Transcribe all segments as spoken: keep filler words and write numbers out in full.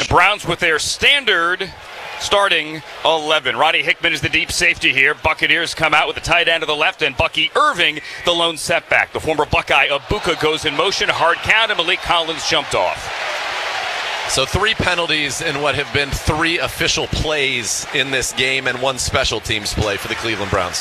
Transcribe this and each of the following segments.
Browns with their standard starting eleven. Roddy Hickman is the deep safety here. Buccaneers come out with the tight end to the left, and Bucky Irving, the lone setback. The former Buckeye Abuka goes in motion. Hard count, and Malik Collins jumped off. So three penalties in what have been three official plays in this game and one special teams play for the Cleveland Browns.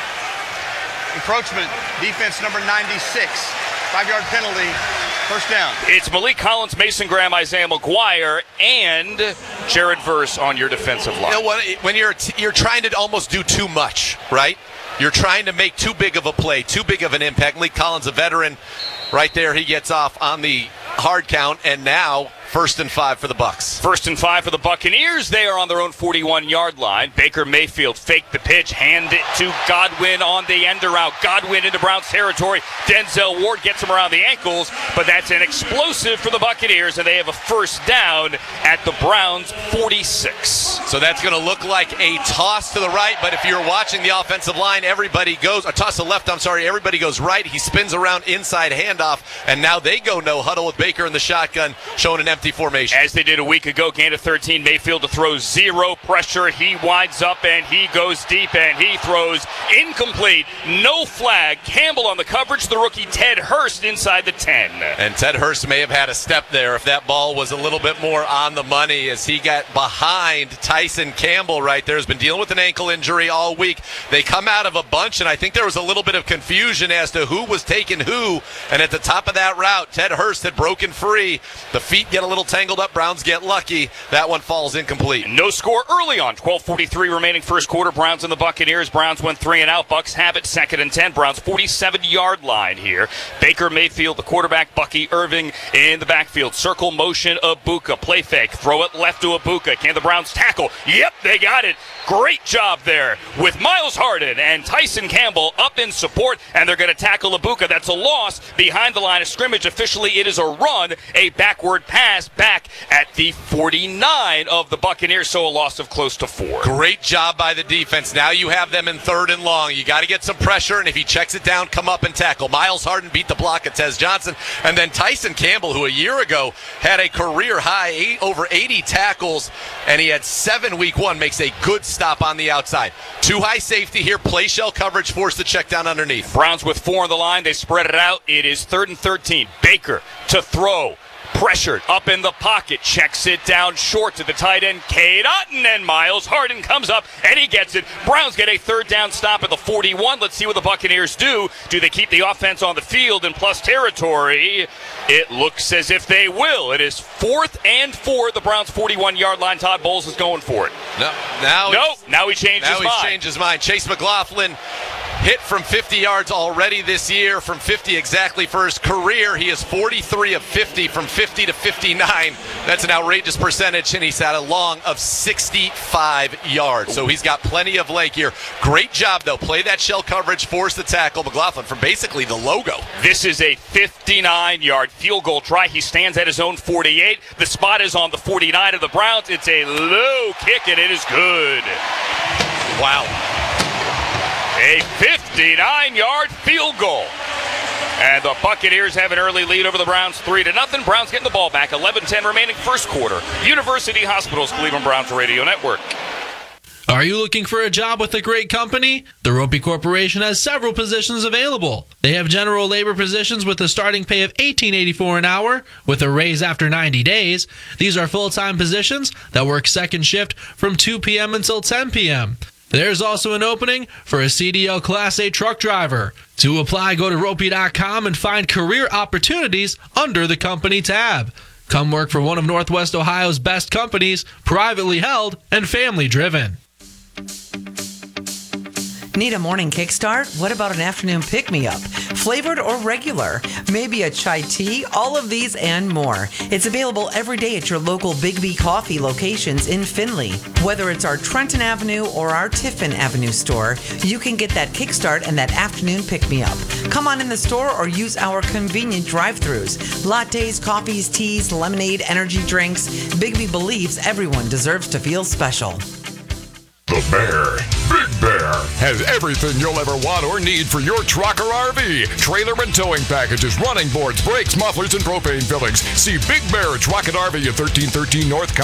Encroachment, defense number ninety-six. Five-yard penalty, first down. It's Malik Collins, Mason Graham, Isaiah McGuire, and Jared Verse on your defensive line. You know what? When you're you're trying to almost do too much, right? You're trying to make too big of a play, too big of an impact. Malik Collins, a veteran, right there, he gets off on the hard count, and now first and five for the Bucs. First and five for the Buccaneers. They are on their own forty-one-yard line. Baker Mayfield faked the pitch, hand it to Godwin on the end around. Godwin into Browns territory. Denzel Ward gets him around the ankles, but that's an explosive for the Buccaneers, and they have a first down at the Browns forty-six. So that's going to look like a toss to the right, but if you're watching the offensive line, everybody goes, a toss to the left, I'm sorry, everybody goes right. He spins around inside handoff, and now they go no huddle with Baker in the shotgun, showing an empty formation. As they did a week ago, gain of thirteen. Mayfield to throw zero pressure. He winds up and he goes deep and he throws incomplete. No flag. Campbell on the coverage. The rookie Ted Hurst inside the ten. And Ted Hurst may have had a step there if that ball was a little bit more on the money as he got behind Tyson Campbell right there. Has been dealing with an ankle injury all week. They come out of a bunch, and I think there was a little bit of confusion as to who was taking who. And at the top of that route, Ted Hurst had broken free. The feet get a little tangled up. Browns get lucky. That one falls incomplete. No score early on. twelve forty-three remaining first quarter. Browns and the Buccaneers. Browns went three and out. Bucs have it second and ten. Browns forty-seven-yard line here. Baker Mayfield, the quarterback. Bucky Irving in the backfield. Circle motion, Abuka. Play fake. Throw it left to Abuka. Can the Browns tackle? Yep, they got it. Great job there with Miles Harden and Tyson Campbell up in support, and they're going to tackle Abuka. That's a loss behind the line of scrimmage. Officially, it is a run, a backward pass back at the forty-nine of the Buccaneers, so a loss of close to four. Great job by the defense. Now you have them in third and long. You got to get some pressure, and if he checks it down, come up and tackle. Miles Harden beat the block of Tez Johnson, and then Tyson Campbell, who a year ago had a career high eight, over eighty tackles, and he had seven week one, makes a good stop on the outside. Two high safety here, play shell coverage, forced the check down underneath. Browns with four on the line, they spread it out. It is third and thirteen. Baker to throw. Pressured up in the pocket, checks it down short to the tight end, Cade Otton, and Miles Harden comes up and he gets it. Browns get a third down stop at the forty-one. Let's see what the Buccaneers do. Do they keep the offense on the field in plus territory? It looks as if they will. It is fourth and four. The Browns forty-one-yard line. Todd Bowles is going for it. No, now no, now he changed now his he's mind. changed his mind. Chase McLaughlin hit from fifty yards already this year, from fifty exactly for his career. He is forty-three of fifty from fifty to fifty-nine. That's an outrageous percentage, and he's had a long of sixty-five yards. So he's got plenty of leg here. Great job, though. Play that shell coverage, force the tackle. McLaughlin from basically the logo. This is a fifty-nine-yard field goal try. He stands at his own forty-eight. The spot is on the forty-nine of the Browns. It's a low kick, and it is good. Wow. A fifty-nine-yard field goal. And the Buccaneers have an early lead over the Browns, three to nothing. Browns getting the ball back, eleven ten remaining first quarter. University Hospitals, Cleveland Browns Radio Network. Are you looking for a job with a great company? The Ropey Corporation has several positions available. They have general labor positions with a starting pay of eighteen eighty-four an hour with a raise after ninety days. These are full-time positions that work second shift from two p.m. until ten p.m. There's also an opening for a C D L Class A truck driver. To apply, go to ropey dot com and find career opportunities under the company tab. Come work for one of Northwest Ohio's best companies, privately held and family-driven. Need a morning kickstart? What about an afternoon pick-me-up? Flavored or regular? Maybe a chai tea? All of these and more. It's available every day at your local Big B Coffee locations in Findlay. Whether it's our Trenton Avenue or our Tiffin Avenue store, you can get that kickstart and that afternoon pick-me-up. Come on in the store or use our convenient drive-thrus. Lattes, coffees, teas, lemonade, energy drinks. Big B believes everyone deserves to feel special. The Bear, Big Bear, has everything you'll ever want or need for your truck or R V. Trailer and towing packages, running boards, brakes, mufflers, and propane fillings. See Big Bear Truck and R V at thirteen thirteen North